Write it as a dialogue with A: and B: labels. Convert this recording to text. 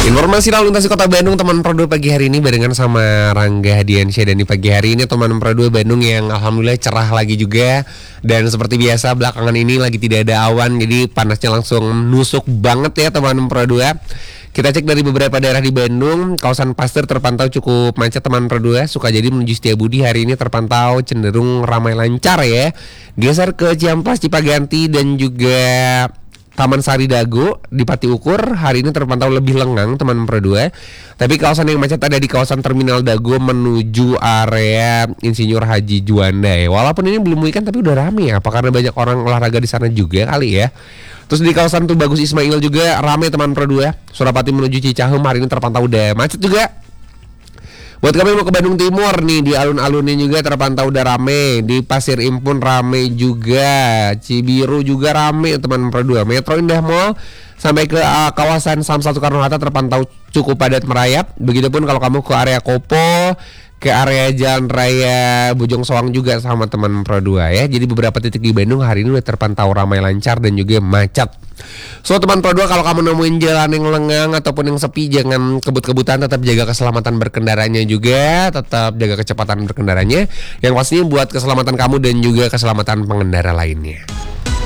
A: Informasi lalu lintas di Kota Bandung teman Pro 2 pagi hari ini barengan sama Rangga Hadiansyah. Dan di pagi hari ini teman Pro 2 Bandung yang alhamdulillah cerah lagi juga. Dan seperti biasa belakangan ini lagi tidak ada awan, jadi panasnya langsung nusuk banget ya teman Pro 2. Kita cek dari beberapa daerah di Bandung, kawasan Pasteur terpantau cukup macet teman Pro 2. Sukajadi menuju Setiabudi hari ini terpantau cenderung ramai lancar ya. Geser ke Ciamplas, Cipaganti dan juga Taman Sari Dago di Pati Ukur hari ini terpantau lebih lengang teman Pro 2. Tapi kawasan yang macet ada di kawasan Terminal Dago menuju area Insinyur Haji Juanda ya. Walaupun ini belum weekend tapi udah rame ya. Apa karena banyak orang olahraga di sana juga kali ya. Terus di kawasan Tubagus Ismail juga rame teman Pro 2. Surapati menuju Cicahem hari ini terpantau udah macet juga. Buat kami yang mau ke Bandung Timur nih, di alun-alunnya juga terpantau udah rame. Di Pasir Impun rame juga. Cibiru juga rame teman Pro 2. Metro Indah Mall sampai ke kawasan Samsat Soekarno-Hatta terpantau cukup padat merayap. Begitupun kalau kamu ke area Kopo, ke area Jalan Raya Bojong Soang juga sama teman Pro 2 ya. Jadi beberapa titik di Bandung hari ini udah terpantau ramai lancar dan juga macet. So teman Pro 2, kalau kamu nemuin jalan yang lengang ataupun yang sepi, jangan kebut-kebutan, tetap jaga keselamatan berkendaranya juga, tetap jaga kecepatan berkendaranya. Yang pastinya buat keselamatan kamu dan juga keselamatan pengendara lainnya.